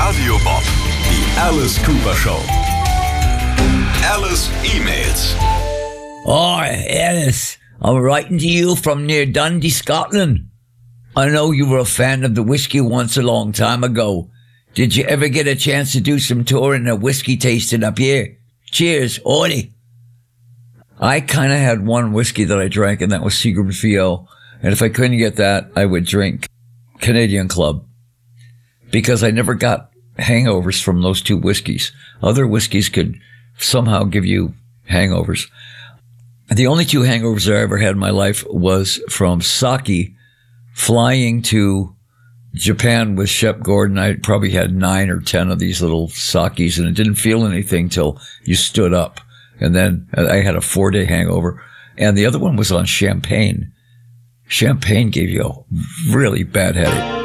Radiobob. Die Alice Cooper Show. Alice emails. Oh, Alice, I'm writing to you from near Dundee, Scotland. I know you were a fan of the whiskey once a long time ago. Did you ever get a chance to do some touring and whiskey tasting up here? Cheers, Ollie. I kind of had one whiskey that I drank, and that was Seagram Fiel. And if I couldn't get that, I would drink Canadian Club, because I never got hangovers from those two whiskeys. Other whiskeys could somehow give you hangovers. The only two hangovers I ever had in my life was from sake, flying to Japan with Shep Gordon. I probably had 9 or 10 of these little sakes, and it didn't feel anything till you stood up. And then I had a 4-day hangover. And the other one was on champagne. Champagne gave you a really bad headache.